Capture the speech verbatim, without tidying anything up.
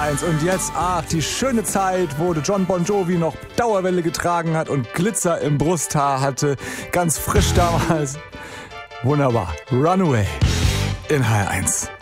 eins. Und jetzt, ach, die schöne Zeit, wo John Bon Jovi noch Dauerwelle getragen hat und Glitzer im Brusthaar hatte. Ganz frisch damals. Wunderbar. Runaway in H R eins.